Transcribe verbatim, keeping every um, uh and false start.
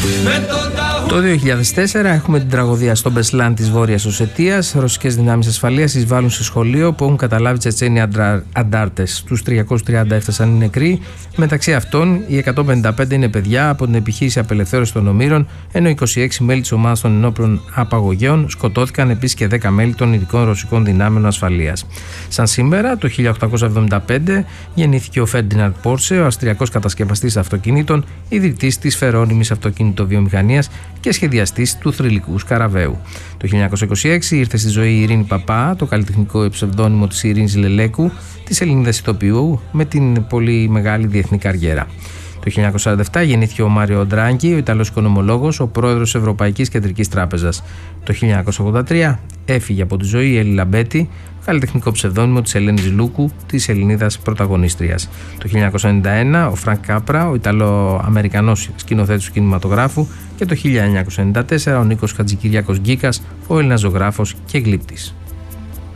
Το δύο χιλιάδες τέσσερα έχουμε την τραγωδία στο Μπεσλάν της Βόρειας Οσετίας. Ρωσικές δυνάμεις ασφαλείας εισβάλλουν σε σχολείο που έχουν καταλάβει Τσετσένοι αντάρτες. Τους τριακόσιους τριάντα έφτασαν οι νεκροί. Μεταξύ αυτών, οι εκατόν πενήντα πέντε είναι παιδιά από την επιχείρηση απελευθέρωσης των Ομήρων, ενώ είκοσι έξι μέλη της ομάδας των ενόπλων απαγωγέων σκοτώθηκαν, επίσης και δέκα μέλη των ειδικών ρωσικών δυνάμεων ασφαλείας. Σαν σήμερα, το χίλια οκτακόσια εβδομήντα πέντε, γεννήθηκε ο Φέρντιναντ Πόρσε, ο αυστριακός κατασκευαστής αυτοκινήτων, ιδρυτής της φερόνιμης αυτοκινητοβιομηχανίας και σχεδιαστής του θρυλικού σκαραβαίου. Το χίλια εννιακόσια είκοσι έξι ήρθε στη ζωή η Ειρήνη Παπά, το καλλιτεχνικό ψευδόνυμο της Ειρήνης Λελέκου, της Ελληνίδας ηθοποιού με την πολύ μεγάλη διεθνή καριέρα. Το χίλια εννιακόσια σαράντα επτά γεννήθηκε ο Μάριο Ντράγκη, ο Ιταλός οικονομολόγος, ο πρόεδρος της Ευρωπαϊκής Κεντρικής Τράπεζας. Το χίλια εννιακόσια ογδόντα τρία έφυγε από τη ζωή η Έλλη Λαμπέτη, καλλιτεχνικό ψευδόνυμο της Ελένης Λούκου, της Ελληνίδας πρωταγωνίστριας. Το χίλια εννιακόσια ενενήντα ένα ο Φρανκ Κάπρα, ο Ιταλο-Αμερικανός σκηνοθέτης του κινηματογράφου, και το χίλια εννιακόσια ενενήντα τέσσερα ο Νίκος Χατζικυριάκος Γκίκας, ο Έλληνας ζωγράφος και γλύπτης.